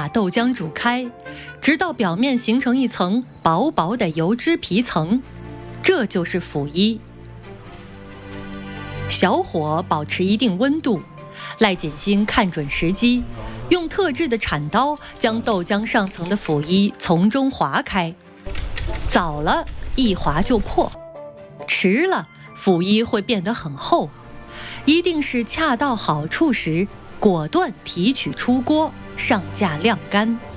豆浆煮开，直到表面形成一层薄薄的油脂皮层，这就是辅衣。小火保持一定温度，赖锦星看准时机，用特制的铲刀将豆浆上层的辅衣从中划开。早了一划就破，迟了辅衣会变得很厚，一定是恰到好处时果断提取出锅，上架晾干。